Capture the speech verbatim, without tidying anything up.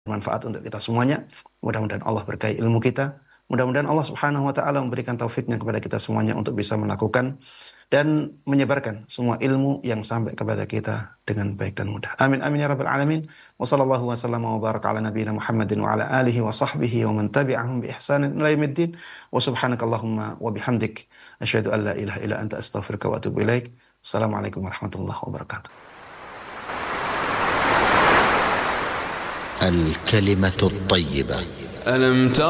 bermanfaat untuk kita semuanya. Mudah-mudahan Allah berkahi ilmu kita. Mudah-mudahan Allah Subhanahu wa taala memberikan taufiknya kepada kita semuanya untuk bisa melakukan dan menyebarkan semua ilmu yang sampai kepada kita dengan baik dan mudah. Amin amin ya rabbal alamin. Wa sallallahu wasallam wa baraka ala nabiyyina Muhammadin wa ala alihi wa sahbihi wa man tabi'ahum bi ihsanin ila yaumiddin. Wa subhanakallahumma wa bihamdik asyhadu an la ilaha illa anta astaghfiruka wa atubu ilaik. Assalamualaikum warahmatullahi wabarakatuh. الكلمة الطيبة. ألم تر